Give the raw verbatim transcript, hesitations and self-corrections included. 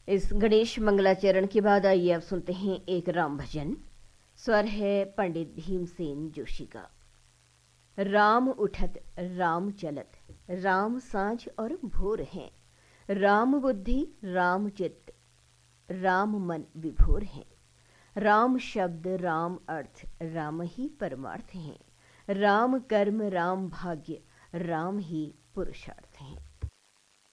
इस गणेश मंगलाचरण के बाद आइए आप सुनते हैं एक राम भजन। स्वर है पंडित भीमसेन जोशी का। राम उठत राम चलत, राम साँझ और भोर हैं। राम बुद्धि राम चित्त, राम मन विभोर हैं। राम शब्द राम अर्थ, राम ही परमार्थ हैं। राम कर्म राम भाग्य, राम ही पुरुषार्थ हैं।